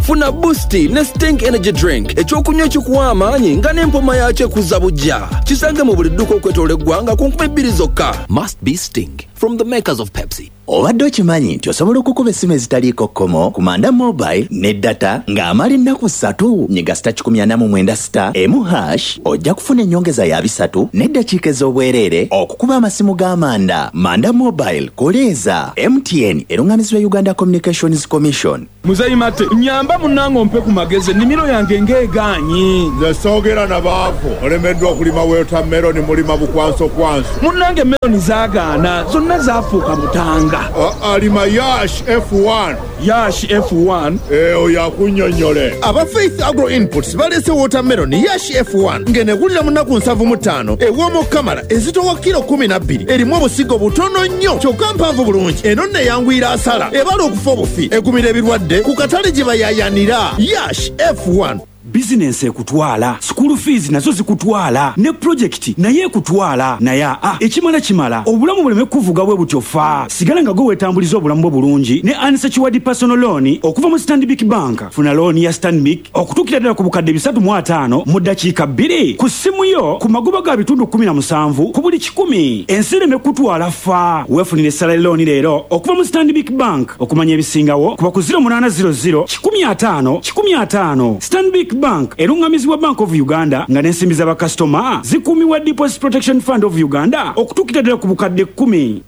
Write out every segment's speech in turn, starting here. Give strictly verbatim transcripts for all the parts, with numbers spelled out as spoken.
Funa Boosti ne Stink Energy Drink ekyokunywa ekikuwa amaanyi nga n'empoma yakyo ekuza bujja. Kisange mu buli dduuka okwetoola eggwanga ku nkumi bbiri zokka. Must be Sting from the makers of Pepsi. Obadde okimanyi nti osobola okukuba essimu ezitaliiko kkomo ku Manda Mobile ne data ng'amala ennaku ssatu nyiga sita kikumi ana mu mwenda sita emu hash ojja kufuna ennyongeza ya bisatu n'eddakiika ez'obwereere okukuba amasimu g'Amanda. Manda Mobile koleeza M T N erungamizibwa Uganda Communications Commission. Muzayi mate nyamba munango mpe ku magezi nimiro yange ngeegaanyi nze soogera na baako olemeddwa okulima watermelon mulima bukwanso kwanso munange meloni zaagaana zonna zaafuuka mutanga. alima Yash F one. Yash F one eh oyo akunnyonnyole. Aba Faith Agro Inputs balese watermelon Yash F one ng'enegulira mu nnaku nsavu mu ttaano ew'omu kamala ezitowa kilo kumi na bbiri erimu obusigo butono nnyo kyokka mpanvu bulungi eno nno eyanguyira asala ebala okufa obufi egumira ebirwadde ku katale gye bayayanira. Yash F one. Business ekutwala, school fees nazo zikutwala, ne project naye ekutwala. Naye ah ekimala kimala obulamu buleme kuvuga bwe butyofa. Sigala nga go wetambuliza obulamu bwo bulungi ne unsecured personal loan okuva mu Stanbic Bank. Funa loan ya Stanbic okutukira ddala ku bukadde bisatu mu ataano mu ddakiika bbiri ku ssimu yo ku magoba ga bitundu kumi na musanvu ku buli kikumi. Ensi ereme kutwala fa. Weefunire salary loan leero okuva mu Stanbic Bank. Okumanya ebisingawo kuba ku zero munana zero zero kikumi ataano kikumi ataano. Stanbic Bank erungamizibwa Bank of Uganda nga n'ensimbi z'abakasitoma zikuumiwa Deposit Protection Fund of Uganda okutuukira ddala ku bukadde kkumi.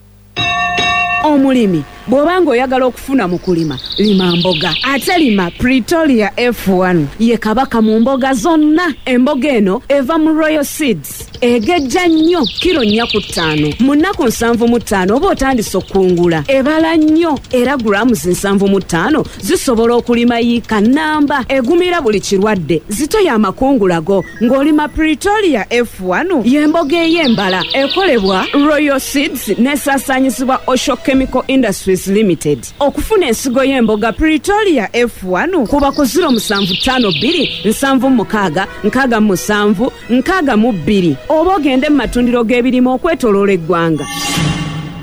Omulimi bw'obanga oyagala okufuna mu kulima lima mboga ate lima Pretoria F one ye kabaka mu mboga zonna. Emboga eno eva mu Royal Seeds egejja nnyo kilo nnya ku ttaano mu nnaku nsanvu mu ttaano oba otandise okungula ebala nnyo era grams nsanvu mu ttaano zisobola okulima yiika nnamba egumira buli kirwadde zito y'amakungulago ng'olima Pretoria F one y'emboga ey'embala ekolebwa Royal Seeds n'esaasaanyizibwa Osho Chemical Industries Limited. Okufuna ensigo y'emboga Pretoria F one kuba ku zero musanvu ttaano bbiri nsanvu mukaaga nkaaga musanvu nkaaga mu bbiri oba ogende mu matundiro g'ebirimu okwetooloola eggwanga.